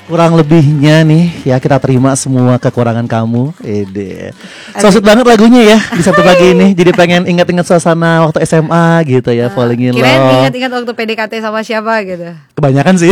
kurang lebihnya nih ya kita terima semua kekurangan kamu. So sweet banget lagunya ya di satu pagi ini. Jadi pengen ingat-ingat suasana waktu SMA gitu ya, falling in love. Kirain ingat-ingat waktu PDKT sama siapa gitu. Kebanyakan sih.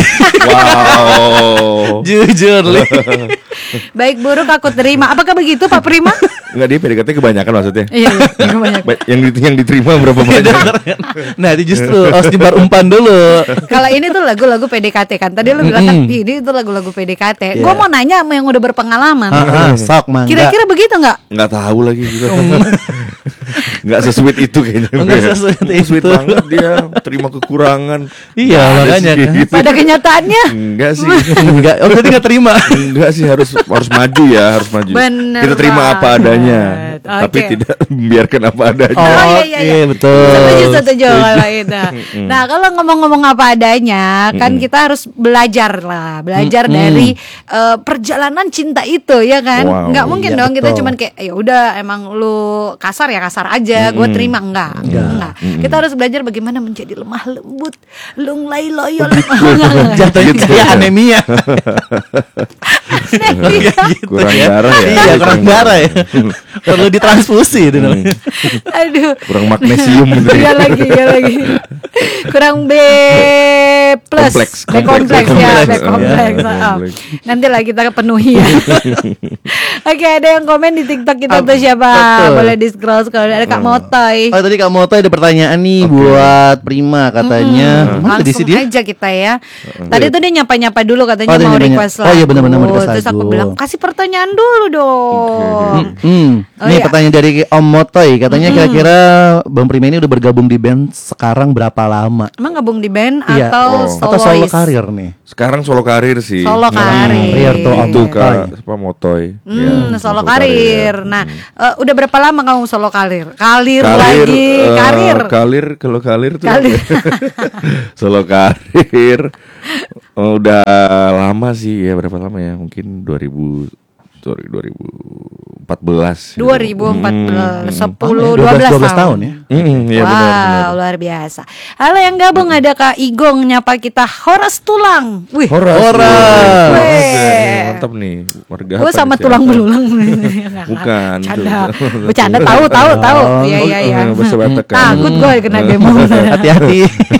Wow. Jujur Li. Baik buruk aku terima. Apakah begitu Pak Prima? Enggak, dia PDKT kebanyakan maksudnya. Iya, kebanyakan. Yang diterima berapa banyak? Nah itu justru harus dibar umpan dulu. Kalau ini tuh lagu-lagu PDKT kan. Tadi lu bilang kan ini tuh lagu-lagu PDKT. Gue mau nanya sama yang udah berpengalaman. Sok mangga. Kira-kira begitu nggak? Nggak tahu lagi juga. Nggak sesuit itu kayaknya. Nggak sesuit itu. Sweet banget dia terima kekurangan. Iya makanya kan. Pada kenyataannya Enggak sih. Enggak, oh berarti nggak terima. Enggak sih, harus maju ya, harus maju. Bener Kita terima apa banget. adanya, Oke. tapi tidak membiarkan apa adanya. Oh, Oke, iya. betul. Setuju kalau itu. Nah kalau ngomong-ngomong apa adanya, kan kita harus belajar dari perjalanan cinta itu ya kan. Wow, Nggak mungkin iya, dong kita betul. cuman kayak ya udah emang lu kasar ya kasar aja, gue terima enggak. Kita harus belajar bagaimana menjadi lemah lembut, lunglai loyo. Jatuhnya kayak anemia. Kurang darah ya. Iya, kurang darah ya. Perlu ditransfusi itu namanya. Aduh. Kurang magnesium gitu. Iya lagi. Kurang B plus, Kompleks. B kompleks ya, B Kompleks. kompleks. Ya, Oh. kompleks. Nanti lah kita penuhi ya. Oke, ada yang komen di TikTok kita tuh siapa? Betul. Boleh di scroll ada Kak Motoy. Oh tadi Kak Moto ada pertanyaan nih buat Prima katanya. Mana tadi sih Langsung dia? aja kita ya. Tadi tuh dia nyapa-nyapa dulu katanya Oh, dia mau nyapa-nyapa. request lagu. Oh, iya, benar-benar mau request Terus aku lagu. bilang kasih pertanyaan dulu dong. Oh, Nih iya. pertanyaan dari Om Motoy katanya kira-kira Bang Prima ini udah bergabung di band sekarang berapa lama? Emang gabung di band Iya. atau Atau solo solois? karir nih? Sekarang solo karir sih. Solo karir. Karir tuh Om Itu Motoy. Kak, apa Motoy. Ya, Solo karir. Nah, udah berapa lama kamu solo karir? Karir Karir, lagi, karir. Kalau karir tuh Karir. solo karir. Udah lama sih ya, berapa lama ya? Mungkin 2014. 2014, 10, 12 12 tahun ya. Iya Wow, benar. luar biasa. Halo yang gabung ada Kak Igong nyapa kita Horas Tulang. Wih, Horas. Weh. Mantap nih, warga. gue apa sama nih, tulang siapa? belulang. Bukan. Bercanda tahu. Iya. Bahasa Batak kan. Takut gue kena demo. Hati-hati.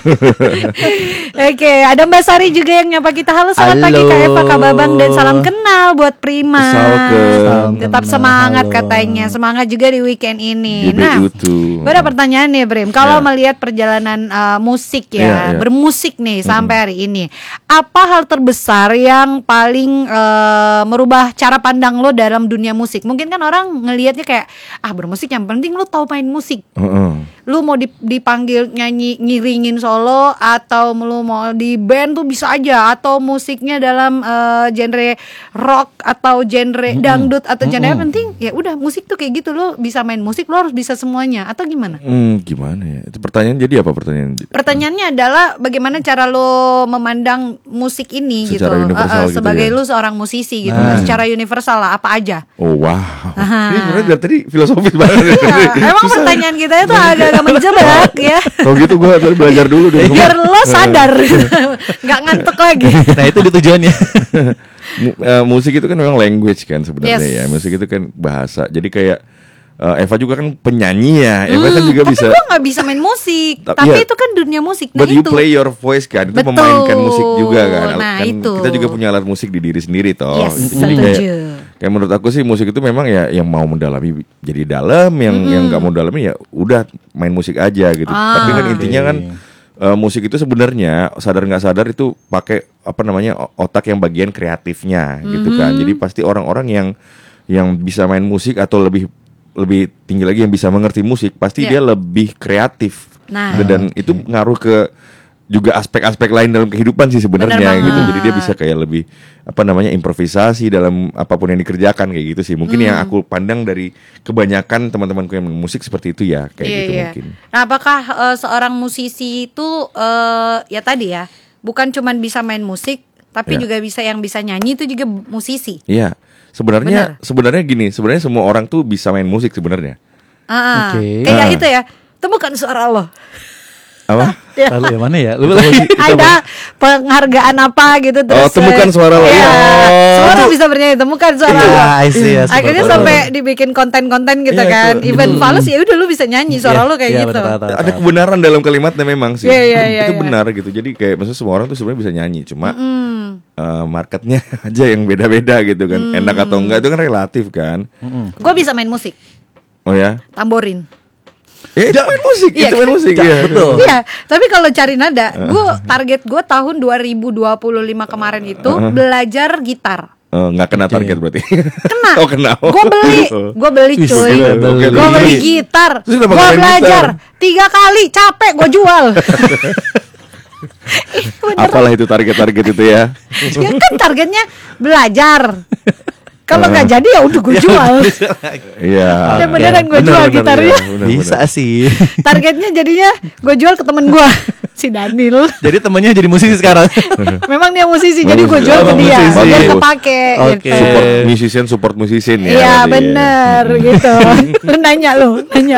Oke, ada Mbak Sari juga yang nyapa kita. Halo, selamat pagi Halo. Kak Eva, Kak Babang dan salam kenal buat Prima. Salam Tetap kenal, semangat halo. katanya. Semangat juga di weekend ini. GBU Nah, tuh. gue ada pertanyaan nih, Brim. Kalau Ya. melihat perjalanan musik Iya, ya, iya. bermusik nih sampai hari ini, apa hal terbesar yang paling merubah cara pandang lo dalam dunia musik? Mungkin kan orang ngelihatnya kayak bermusik yang penting lo tahu main musik. Heeh. Lu mau dipanggil nyanyi ngiringin solo atau lu mau di band tuh bisa aja, atau musiknya dalam genre rock atau genre dangdut atau genre yang penting ya udah musik tuh kayak gitu, lo bisa main musik, lo harus bisa semuanya atau gimana? Gimana ya? Itu pertanyaan jadi apa pertanyaan? Pertanyaannya adalah bagaimana cara lo memandang musik ini Secara gitu, universal gitu sebagai ya? lu seorang musisi gitu, secara universal lah apa aja. Oh wow. Ini sebenarnya dari tadi filosofis banget. Emang pertanyaan kita itu agak menjebak ya. Kalau gitu gue tadi belajar dulu deh. Biar lo sadar, nggak ngantuk lagi. Nah itu tujuannya. Musik itu kan memang language kan sebenarnya Yes. ya. Musik itu kan bahasa. Jadi kayak Eva juga kan penyanyi ya. Eva kan juga Tapi bisa. gue nggak bisa main musik. Tapi Iya. itu kan dunia musik. Nah But you itu. play your voice kan. Itu Betul. memainkan musik juga kan. Nah, Kan itu. kita juga punya alat musik di diri sendiri toh. Yes, Jadi setuju. kayak menurut aku sih musik itu memang ya yang mau mendalami jadi dalam, yang nggak mau dalami ya udah main musik aja gitu. Tapi kan intinya kan musik itu sebenarnya sadar nggak sadar itu pakai apa namanya otak yang bagian kreatifnya gitu kan. Jadi pasti orang-orang yang bisa main musik atau lebih tinggi lagi yang bisa mengerti musik pasti dia lebih kreatif. Nah. Dan itu ngaruh ke juga aspek-aspek lain dalam kehidupan sih sebenarnya Bener gitu. banget. Jadi dia bisa kayak lebih apa namanya improvisasi dalam apapun yang dikerjakan kayak gitu sih. Mungkin yang aku pandang dari kebanyakan teman-temanku yang musik seperti itu ya kayak gitu mungkin. Nah, apakah seorang musisi itu ya tadi ya, bukan cuman bisa main musik, tapi juga bisa yang bisa nyanyi itu juga musisi. Iya. Sebenarnya gini, sebenarnya semua orang tuh bisa main musik sebenarnya. Kayak itu ya, temukan suara lo. Apa? Lalu yang mana ya? Lupa lagi. Ada penghargaan apa gitu terus. Temukan suara lo. Iya. Semua orang bisa bernyanyi temukan suara lo. Iya, I see, ya, Akhirnya super. sampai dibikin konten-konten gitu Iya, kan. itu. Event Fales ya udah lu bisa nyanyi suara lo kayak Iya, gitu. betul. Ada kebenaran dalam kalimatnya memang sih. Iya, Itu iya. benar gitu. Jadi kayak maksudnya semua orang tuh sebenarnya bisa nyanyi, cuma marketnya aja yang beda-beda gitu kan. Enak atau enggak itu kan relatif kan. Gue bisa main musik, Oh ya. tamborin. Itu main musik, Iya, itu main musik ya. betul. Iya, tapi kalau cari nada, target gue tahun 2025 kemarin itu belajar gitar. Nggak kena target berarti. Kena. Oh kena. Gue beli Wih, cuy. beli. Gue beli gitar. Terus kenapa Gue kalian belajar gitar? 3 kali, capek gue jual. Bener. Apalah itu target-target itu ya. Ya kan targetnya belajar. Kalau nggak jadi ya udah gue jual. Iya. Ya beneran gue jual gitarnya. Bisa sih. Targetnya jadinya gue jual ke temen gue, si Daniel. Jadi temennya jadi musisi sekarang. Memang dia musisi, jadi gue jual ke Oh, dia musisi. biar kepake. Oke. Gitu. Support musician ya. Iya berarti. bener gitu. Lu nanya lu.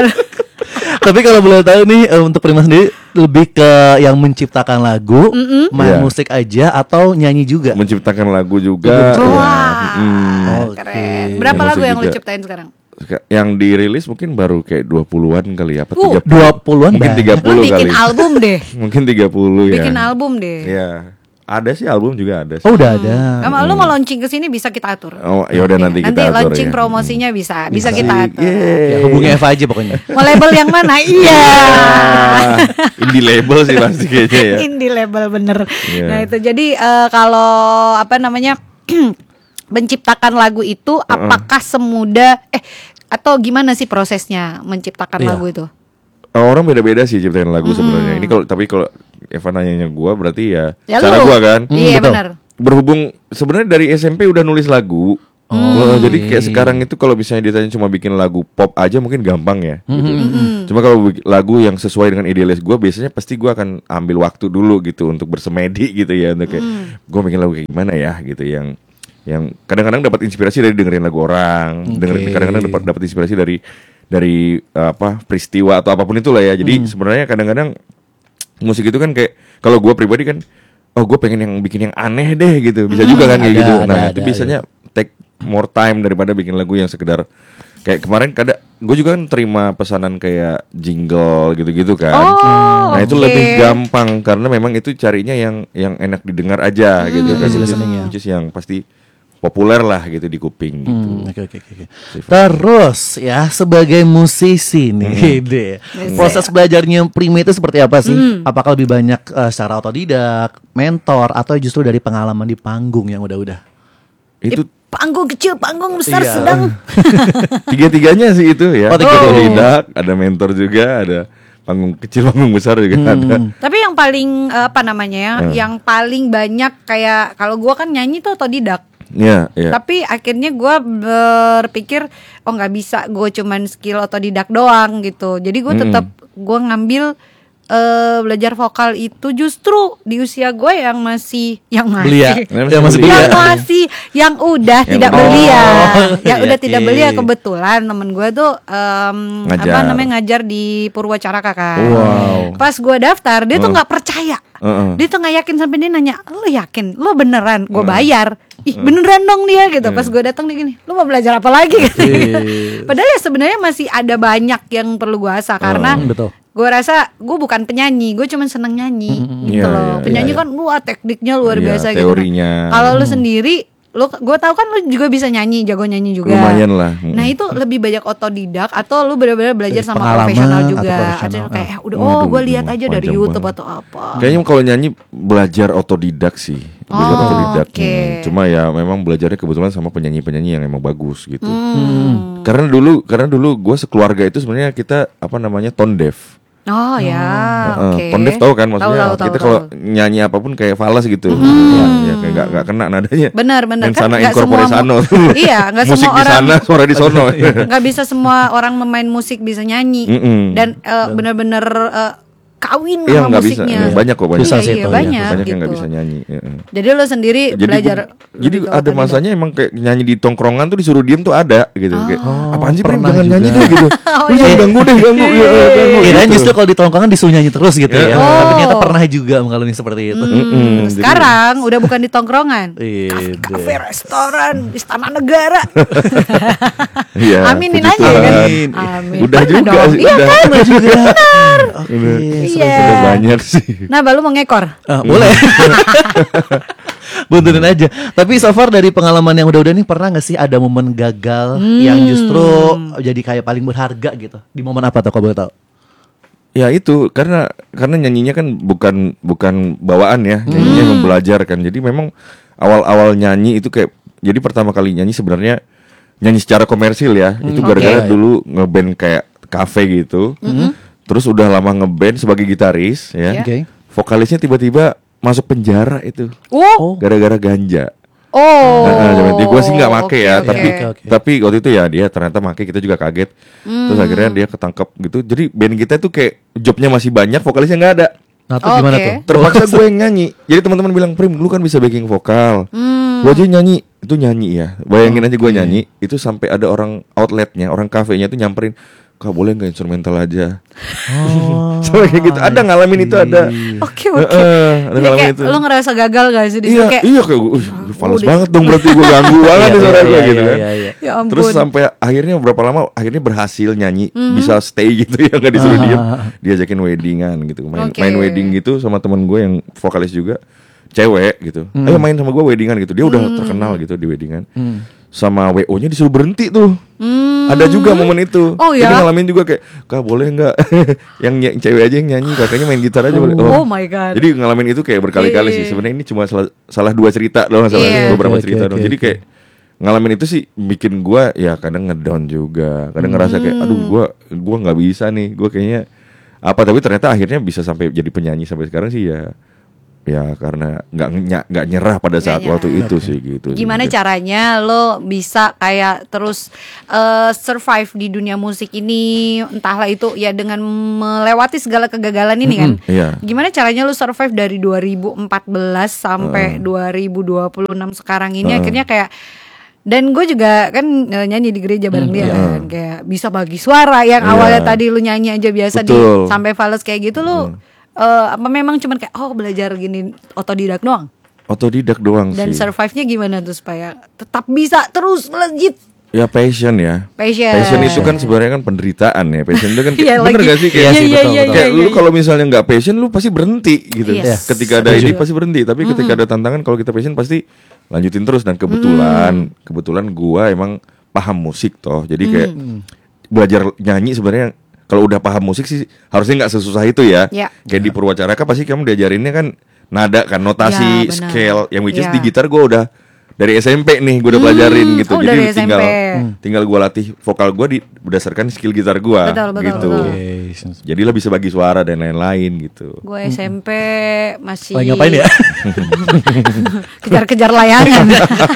Tapi kalau boleh tahu nih untuk Prima sendiri lebih ke yang menciptakan lagu, main Iya. musik aja atau nyanyi juga? Menciptakan lagu juga. Wah, Oke. keren. Berapa Yang lagu musik yang lu juga. ciptain sekarang? Yang dirilis mungkin baru kayak 20-an kali ya, apa 30? 20-an Mungkin banyak. 30 Lu bikin kali. album deh. Mungkin 30 ya. Bikin album deh. Iya. Ada sih album juga ada sih. Oh udah ada. Sama lu mau launching ke sini bisa kita atur. Oh, ya udah nanti kita atur launching ya. promosinya bisa kita atur. Ya, hubungi Eva aja pokoknya. Mau label yang mana? Iya. Ah, indie label sih pasti kayaknya ya. Indie label bener. Iya. Nah itu jadi kalau apa namanya menciptakan lagu itu apakah semudah atau gimana sih prosesnya menciptakan Iya. lagu itu? Orang beda-beda sih ciptain lagu sebenarnya. Ini kalau Eva nanyanya gua berarti ya, Ya cara lu. gua kan. Iya betul. benar. Berhubung sebenarnya dari SMP udah nulis lagu. Jadi kayak sekarang itu kalau misalnya ditanya cuma bikin lagu pop aja mungkin gampang ya. Gitu. Cuma kalau lagu yang sesuai dengan idealis gue biasanya pasti gue akan ambil waktu dulu gitu untuk bersemedi gitu ya untuk kayak gue bikin lagu kayak gimana ya gitu yang kadang-kadang dapat inspirasi dari dengerin lagu orang, kadang-kadang dapat inspirasi dari apa peristiwa atau apapun itulah ya. Jadi sebenarnya kadang-kadang musik itu kan kayak kalau gue pribadi kan, oh gue pengen yang bikin yang aneh deh gitu, bisa juga kan kayak gitu. Nah itu biasanya take more time daripada bikin lagu yang sekedar kayak kemarin gue juga kan terima pesanan kayak jingle gitu-gitu kan. Nah itu lebih gampang karena memang itu carinya yang enak didengar aja gitu kan, which is yang pasti populer lah gitu di kuping gitu. Oke. Terus ya sebagai musisi nih, proses belajarnya Prima itu seperti apa sih? Apakah lebih banyak secara otodidak, mentor, atau justru dari pengalaman di panggung yang udah-udah? Itu Panggung kecil, panggung besar, Iya. sedang. tiga-tiganya sih itu ya. Oh, tiga-tiganya. Otodidak, ada mentor juga, ada panggung kecil, panggung besar juga ada. Tapi yang paling apa namanya ya? Yang paling banyak kayak kalau gua kan nyanyi tuh otodidak. Iya, iya. Tapi akhirnya gue berpikir oh nggak bisa gue cuman skill otodidak doang gitu. Jadi gue tetap gue ngambil belajar vokal itu justru di usia gue yang masih Belia. Yang Masih yang belia. masih yang udah Yang tidak udah. belia, yang Iya, udah tidak oke. belia kebetulan temen gue tuh Ngajar. apa namanya ngajar di Purwacaraka kan. Wow. Pas gue daftar dia tuh nggak percaya. Dia tuh nggak yakin sampai dia nanya, "Lo yakin? Lo beneran? Gue bayar." Ih, beneran dong dia gitu. Pas gue datang dia gini, "Lo mau belajar apa lagi?" gitu. Padahal ya sebenarnya masih ada banyak yang perlu gue asah karena Betul. gue rasa gue bukan penyanyi, gue cuma seneng nyanyi gitu Iya, loh. iya, Penyanyi iya. kan wah tekniknya luar Iya, biasa teorinya. gitu. Kalau lu sendiri, gue tahu kan lu juga bisa nyanyi, jago nyanyi juga. Lumayan lah. Nah itu lebih banyak otodidak atau lu benar-benar belajar Dari sama pengalaman profesional atau juga. profesional. Atau kayak udah Waduh, gue lihat aja dari macam YouTube banget. atau apa. Kayaknya kalau nyanyi belajar otodidak sih. Belajar Oh, otodidak. oke. Cuma ya memang belajarnya kebetulan sama penyanyi-penyanyi yang emang bagus gitu. Karena dulu gue sekeluarga itu sebenarnya kita apa namanya tone deaf. Oh ya, oke. Tone deaf tahu kan maksudnya Tahu, kita tahu. kalau nyanyi apapun kayak falas gitu. Ya kayak nggak kena nadanya. Benar Dan kan sana nggak incorpore semua sano. iya nggak Musik semua di orang sana, suara di sono. nggak bisa semua orang memain musik bisa nyanyi dan benar-benar kawin Iya sama nggak bisa. musiknya. Banyak kok banyak. Susah Iya, sih iya, itu, banyak, Banyak yang gitu. nggak bisa nyanyi. Ya. Jadi lo sendiri belajar. Jadi lebih ke ada otodidak. masanya emang kayak nyanyi di tongkrongan tuh disuruh diem tuh ada gitu. Kayak, apaan sih Prim, pernah jangan juga. nyanyi deh gitu. Oh, Lu iya. jangan ganggu deh, ganggu. Ya, ganggu Kirain gitu. justru kalau di tongkrongan disuruh nyanyi terus gitu ya. Oh. Tapi ternyata pernah juga mengalami seperti itu. jadi- Sekarang udah bukan di tongkrongan, Iya. kafe, restoran, istana negara. Iya, Aminin puji aja ya kan. Tuhan. Amin. Udah Pernah juga dong. sih, Iya udah. kan? Pernah juga. Oke, Iya. Udah banyak sih. Nah, baru mau ngekor. Boleh. Buntutin aja. Tapi so far dari pengalaman yang udah-udah nih, pernah gak sih ada momen gagal yang justru jadi kayak paling berharga gitu? Di momen apa tuh, kalau boleh tahu? Ya itu karena nyanyinya kan bukan bawaan ya, nyanyinya memang belajar kan. Jadi memang awal-awal nyanyi itu kayak jadi pertama kali nyanyi sebenarnya nyanyi secara komersil ya. Itu gara-gara Oke. dulu ngeband kayak kafe gitu. Terus udah lama ngeband sebagai gitaris ya. Ya. Oke. Vokalisnya tiba-tiba masuk penjara itu Oh. gara-gara ganja. Oh. Gue sih nggak make ya, Oke, tapi oke. oke. tapi waktu itu ya dia ternyata make, kita juga kaget. Terus akhirnya dia ketangkep gitu. Jadi band kita tuh kayak jobnya masih banyak, vokalisnya nggak ada. Nah, tuh Oke. gimana tuh? Terpaksa gue yang nyanyi. Jadi teman-teman bilang, Prim, lu kan bisa backing vokal. Gue aja nyanyi, itu nyanyi ya. Bayangin aja gue nyanyi, itu sampai ada orang outletnya, orang kafenya itu nyamperin, Kak boleh nggak instrumental aja? Oh. Sampai kayak gitu. Ada ngalamin itu ada. Oke, oke. Ada Jadi ngalamin kayak itu. lo ngerasa gagal gak sih di situ Iya, kayak iya kayak gue, fals udah. banget dong berarti gue ganggu banget nih suara gue gitu kan. Iya. ya ampun. Terus sampai akhirnya berapa lama akhirnya berhasil nyanyi, bisa stay gitu ya, nggak disuruh diem. Diajakin weddingan gitu, Oke. main wedding gitu sama temen gue yang vokalis juga, cewek gitu. Ayo main sama gue weddingan gitu. Dia udah terkenal gitu di weddingan. Sama WO-nya disuruh berhenti tuh. Ada juga momen itu. Oh, ya? Jadi ngalamin juga kayak, Kak boleh nggak yang cewek aja yang nyanyi, kakaknya main gitar aja boleh. Oh my God. Jadi ngalamin itu kayak berkali-kali Iya. sih. Sebenarnya ini cuma salah dua cerita doang, salah Iya. beberapa Oke, cerita oke, doang. oke, Jadi oke. kayak ngalamin itu sih bikin gua ya kadang ngedown juga. Kadang ngerasa kayak aduh gua nggak bisa nih. Gua kayaknya apa, tapi ternyata akhirnya bisa sampai jadi penyanyi sampai sekarang sih ya karena nggak nyerah pada saat Nggak waktu nyerah. itu sih gitu. Gimana sih. caranya lo bisa kayak terus survive di dunia musik ini, entahlah itu ya dengan melewati segala kegagalan ini kan. Iya. Gimana caranya lo survive dari 2014 sampai 2026 sekarang ini akhirnya kayak, dan gue juga kan nyanyi di gereja bareng dia kan, kayak bisa bagi suara yang Iya. awalnya tadi lu nyanyi aja biasa di Betul. sampai fals kayak gitu lu apa memang cuman kayak belajar gini otodidak doang? Otodidak doang Dan sih. survive-nya gimana tuh supaya tetap bisa terus melejit? Ya passion ya. Passion. Passion itu kan sebenarnya kan penderitaan ya. Passion itu kan Iya, bener lagi. gak sih Iya, kayak iya, iya, kayak iya, lu iya. kalau misalnya nggak passion lu pasti berhenti gitu. Yes. Ketika ada Setuju. ini pasti berhenti, tapi ketika ada tantangan kalau kita passion pasti lanjutin terus. Dan kebetulan gua emang paham musik toh. Jadi kayak belajar nyanyi sebenarnya kalau udah paham musik sih harusnya nggak sesusah itu ya. Ya. Kayak di Purwacaraka pasti kamu diajarinnya kan nada kan, notasi, Ya, benar. scale. Yang which is Ya. di gitar gua udah dari SMP nih gue udah pelajarin gitu. Oh, Jadi dari tinggal gue latih vokal gue berdasarkan skill gitar gue Betul, betul, gitu. betul. Jadi lah bisa bagi suara dan lain-lain gitu. Gue SMP masih Lagi ngapain ya? kejar-kejar layangan.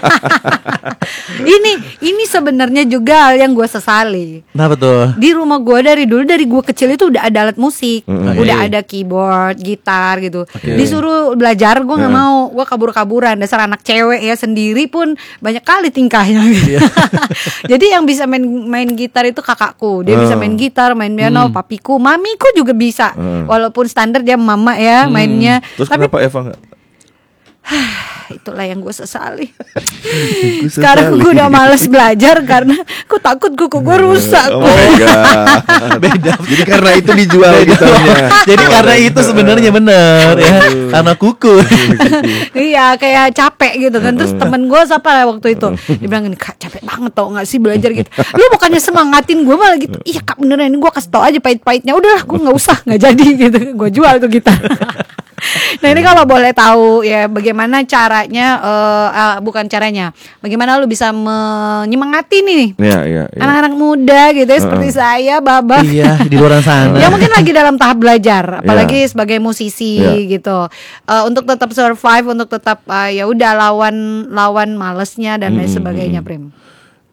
ini sebenarnya juga hal yang gue sesali. Nah, betul. Di rumah gue dari gue kecil itu udah ada alat musik, udah Oke. ada keyboard, gitar gitu. Disuruh belajar gue nggak mau, gue kabur-kaburan. Dasar anak cewek ya, sendiri pun banyak kali tingkahnya. Gitu. Jadi yang bisa main gitar itu kakakku, dia bisa main gitar, main piano, papiku, mamiku juga bisa. Walaupun standar dia mama ya mainnya. Terus Tapi kenapa Eva nggak? itulah yang gue sesali. Sekarang gue udah males belajar karena gue takut kuku gue rusak. Oh my god. Beda. Jadi karena itu dijual gitarnya. Jadi karena itu sebenarnya benar ya. Karena kuku. Iya, kayak capek gitu kan. Terus temen gue siapa lah waktu itu, dia bilang gini, Kak capek banget tau gak sih belajar gitu. Lu bukannya semangatin gue malah gitu. Iya Kak beneran, ini gue kasih tau aja pahit-pahitnya. Udahlah gue gak usah, gak jadi gitu. Gue jual tuh gitar. Nah ini kalau boleh tahu ya bagaimana caranya, bukan caranya, bagaimana lu bisa menyemangati nih Iya. anak-anak muda gitu ya, seperti saya, Baba. Iya, di luar sana. Ya mungkin lagi dalam tahap belajar, apalagi sebagai musisi gitu. Untuk tetap survive, untuk tetap ya udah lawan malesnya dan lain sebagainya, Prim.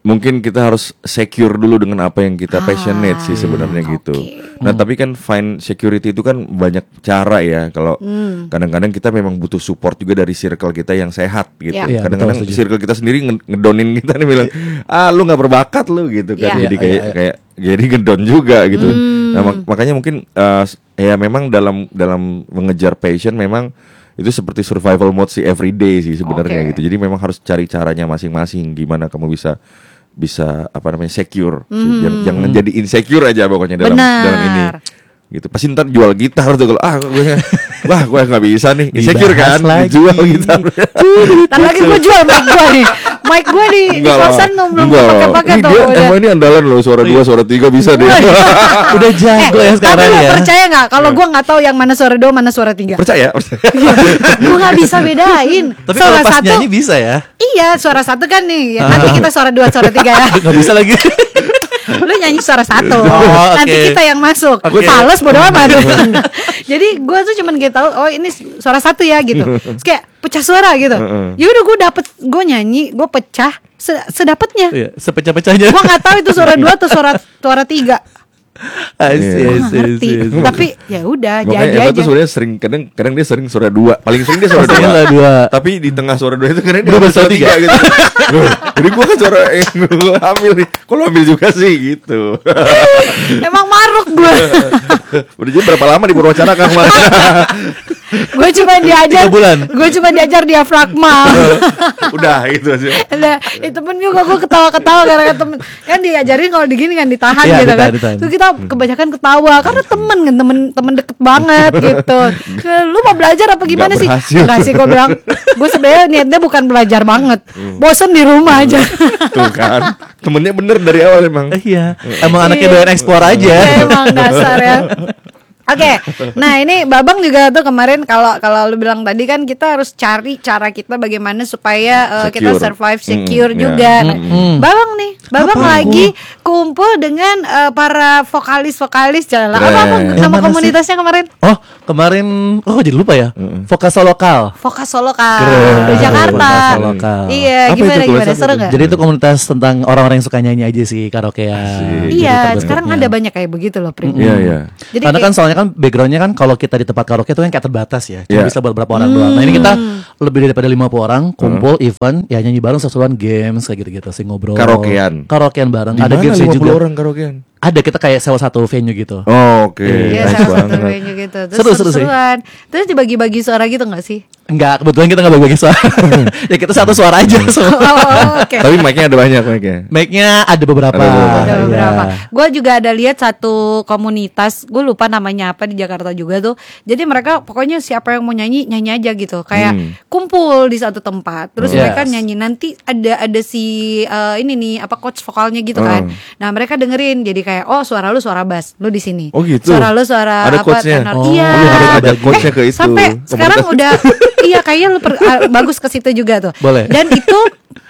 mungkin kita harus secure dulu dengan apa yang kita passionate sih sebenarnya gitu. Nah tapi kan find security itu kan banyak cara ya. Kalau kadang-kadang kita memang butuh support juga dari circle kita yang sehat gitu. Iya. Kadang-kadang Betul, setuju. circle kita sendiri ngedonin kita nih bilang, lu nggak berbakat lu gitu kan. Iya. Jadi kayak jadi ngedon juga gitu. Nah makanya mungkin ya memang dalam mengejar passion memang itu seperti survival mode sih everyday sih sebenarnya gitu. Jadi memang harus cari caranya masing-masing gimana kamu bisa apa namanya secure. Jangan jadi insecure aja pokoknya dalam ini. Gitu. Pasti ntar jual gitar tuh kalau gue nggak bisa nih. Insecure kan jual gitar. Ntar lagi gue jual mic gue nih. Mic gue di kosan belum pakai-pakai tuh. Emang ini andalan loh, suara 2 suara 3 bisa deh. Udah jago ya sekarang tapi ya. percaya nggak kalau gue nggak tahu yang mana suara 2 mana suara 3? Percaya? Gue nggak bisa bedain. Tapi Suara kalau pas satu, nyanyi bisa ya. iya suara 1 kan nih. Nanti kita suara 2 suara 3 ya. Gak bisa lagi. Lu nyanyi suara 1. Oh, Nanti oke. kita yang masuk. Oke. Fales bodo amat. Jadi gue tuh cuman kayak tahu oh ini suara 1 ya gitu. Terus kayak pecah suara gitu. Ya udah gue nyanyi, gue pecah sedapatnya. Iya, sepecah-pecahnya. Gue nggak tahu itu suara 2 atau suara 3. Ngerti. Tapi ya udah Makanya jadi Eva aja. tuh sebenarnya sering kadang dia sering suara 2. Paling sering dia suara Suara 2. dua. Tapi di tengah suara 2 itu kadang dia Dua ambil suara tiga. 3 gitu. Loh, jadi gua kan suara yang gua ambil nih. Kok lu ambil juga sih gitu. Emang maruk gue. Udah jadi berapa lama di Purwacaraka kemarin? Gue cuma diajar 3 bulan. Gue cuma diajar diafragma. Udah gitu aja. Nah, itu pun juga gue ketawa-ketawa karena temen kan diajarin kalau digini kan ditahan Iya, gitu kan. ditahan. Terus kita kebanyakan ketawa karena temen kan temen deket banget gitu. Lu mau belajar apa gimana Nggak sih? berhasil. Enggak sih gue bilang. Gue sebenarnya niatnya bukan belajar banget. Bosen di rumah aja. Tuh kan. Temennya bener dari awal emang. Iya. Emang anaknya doyan explore aja. Emang dasar ya. Oke, nah ini Babang juga tuh kemarin kalau lu bilang tadi kan kita harus cari cara kita bagaimana supaya kita Secure. survive secure Mm, juga. ya. Nah, Babang lagi kumpul dengan para vokalis jalan. Apa Keren. Yang nama mana komunitasnya kemarin? Oh, kemarin jadi lupa ya. Vokasi lokal. Vokas Lokal Keren. di Jakarta. Vokasi lokal. Iya, Apa itu gimana tulisannya seru tuh? nggak? Jadi itu komunitas tentang orang-orang yang suka nyanyi aja sih, karaokean. Iya, Gitu sekarang bentuknya. ada banyak kayak begitu loh, Prim. Iya, iya. Jadi Karena kan kayak- soalnya kan backgroundnya kan kalau kita di tempat karaoke itu kan kayak terbatas ya, cuma Iya. bisa buat beberapa orang doang. Nah ini kita lebih daripada 50 orang kumpul event ya nyanyi bareng sesuatu games kayak gitu-gitu sih ngobrol. Karaokean bareng. Di Ada mana gamesnya 50 juga. orang karaokean? Ada kita kayak sewa satu venue gitu. Oh, oke. Iya, Nice salah satu banget. venue gitu. Terus Seru sih. seru-seruan. Terus dibagi-bagi suara gitu gak sih? Enggak, kebetulan kita nggak bagi suara. Ya kita satu suara aja. Oh, oke. Tapi mic-nya ada banyak mic-nya. Mic-nya ada beberapa. Ada beberapa. Ada beberapa. Iya. Gue juga ada lihat satu komunitas, gue lupa namanya apa di Jakarta juga tuh. Jadi mereka pokoknya siapa yang mau nyanyi aja gitu. Kayak kumpul di satu tempat. Terus Yes. mereka nyanyi nanti ada si ini nih apa coach vokalnya gitu kan. Nah mereka dengerin jadi kayak oh suara lu suara bass, lu di sini. Oh, gitu. Suara lu suara Ada apa coachnya? tenor. Oh, Iya. lu harus ada coachnya ke itu. Sampai sekarang Komunitas. udah iya kayaknya lu bagus ke situ juga tuh. Boleh. Dan itu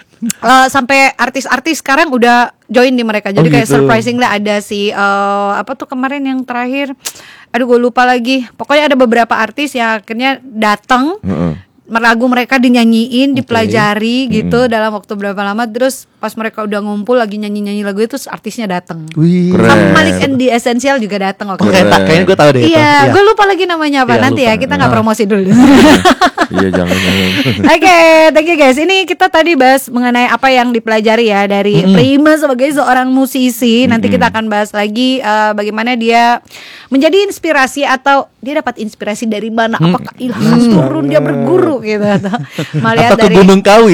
sampai artis-artis sekarang udah join di mereka. Jadi Oh, kayak gitu. surprisingly ada si apa tuh kemarin yang terakhir. Aduh gue lupa lagi. Pokoknya ada beberapa artis yang akhirnya datang. Lagu mereka dinyanyiin, dipelajari gitu dalam waktu berapa lama. Terus pas mereka udah ngumpul lagi nyanyi-nyanyi lagu itu terus artisnya datang. Wih. Keren. Sama Malik and the Essential juga datang waktu Oh, itu. kayaknya gue tahu deh. itu. Iya, gue lupa lagi namanya apa. Iya, Nanti lupa. ya kita nggak promosi dulu. Iya, jangan. Oke, thank you guys. Ini kita tadi bahas mengenai apa yang dipelajari ya dari Prima sebagai seorang musisi. Nanti kita akan bahas lagi bagaimana dia menjadi inspirasi atau dia dapat inspirasi dari mana? Apakah ilham turun dia berguru gitu atau melihat Atau ke dari Gunung Kawi.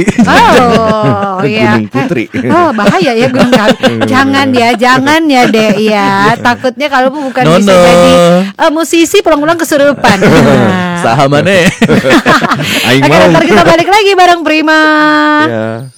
Oh, iya. Gunung Putri. Oh, bahaya ya Gunung Kawi. Jangan ya, Dek ya. Takutnya kalau bukan No, bisa no. jadi musisi pulang-pulang kesurupan. Nah. Sahamannya. Aing Oke, mau. ntar kita balik lagi bareng Prima. Ya.